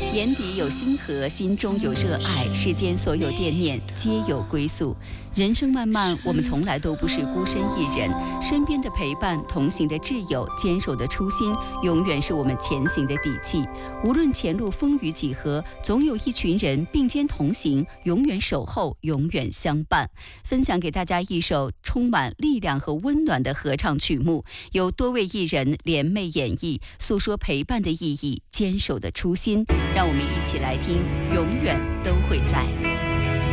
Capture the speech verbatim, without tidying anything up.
眼底有星河，心中有热爱，世间所有惦念皆有归宿。人生漫漫，我们从来都不是孤身一人，身边的陪伴、同行的挚友、坚守的初心，永远是我们前行的底气。无论前路风雨几何，总有一群人并肩同行，永远守候，永远相伴。分享给大家一首充满力量和温暖的合唱曲目，由多位艺人联袂演绎，诉说陪伴的意义、坚守的初心。让我们一起来听，永远都会在。